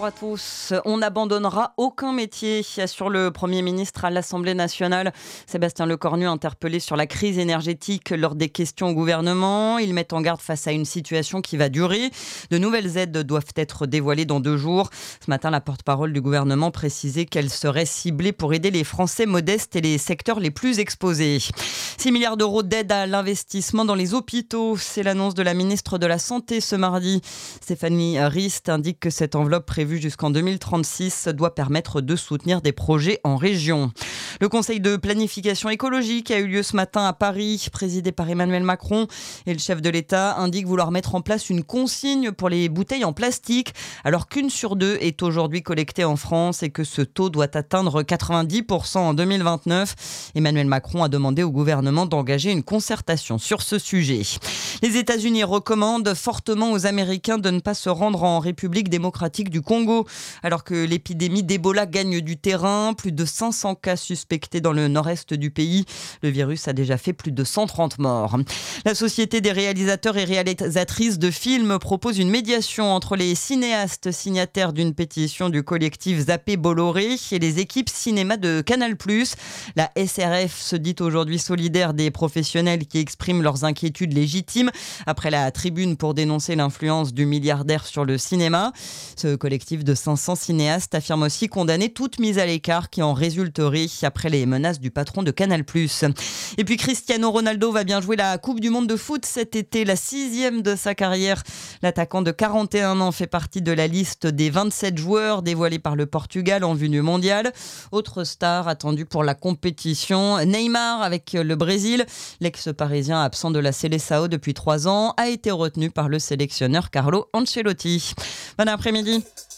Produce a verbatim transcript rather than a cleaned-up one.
à tous. On n'abandonnera aucun métier, assure le Premier ministre à l'Assemblée nationale. Sébastien Lecornu interpellé sur la crise énergétique lors des questions au gouvernement. Il met en garde face à une situation qui va durer. De nouvelles aides doivent être dévoilées dans deux jours. Ce matin, la porte-parole du gouvernement précisait qu'elle serait ciblée pour aider les Français modestes et les secteurs les plus exposés. six milliards d'euros d'aide à l'investissement dans les hôpitaux. C'est l'annonce de la ministre de la Santé ce mardi. Stéphanie Rist indique que cette enveloppe prévue jusqu'en deux mille trente-six doit permettre de soutenir des projets en région. Le Conseil de planification écologique a eu lieu ce matin à Paris, présidé par Emmanuel Macron. Et le chef de l'État indique vouloir mettre en place une consigne pour les bouteilles en plastique, alors qu'une sur deux est aujourd'hui collectée en France et que ce taux doit atteindre quatre-vingt-dix pour cent en deux mille vingt-neuf. Emmanuel Macron a demandé au gouvernement d'engager une concertation sur ce sujet. Les États-Unis recommandent fortement aux Américains de ne pas se rendre en République démocratique du Congo, alors que l'épidémie d'Ebola gagne du terrain. Plus de cinq cents cas suspectés dans le nord-est du pays. Le virus a déjà fait plus de cent trente morts. La Société des réalisateurs et réalisatrices de films propose une médiation entre les cinéastes signataires d'une pétition du collectif Zappé Bolloré et les équipes cinéma de Canal plus. La S R F se dit aujourd'hui solidaire des professionnels qui expriment leurs inquiétudes légitimes après la tribune pour dénoncer l'influence du milliardaire sur le cinéma. Ce collectif de cinq cents cinéastes affirme aussi condamner toute mise à l'écart qui en résulterait après les menaces du patron de Canal plus. Et puis Cristiano Ronaldo va bien jouer la Coupe du Monde de foot cet été, la sixième de sa carrière. L'attaquant de quarante et un ans fait partie de la liste des vingt-sept joueurs dévoilés par le Portugal en vue du mondial. Autre star attendue pour la compétition, Neymar avec le Brésil. L'ex-parisien absent de la Seleção depuis trois ans a été retenu par le sélectionneur Carlo Ancelotti. Bon après-midi.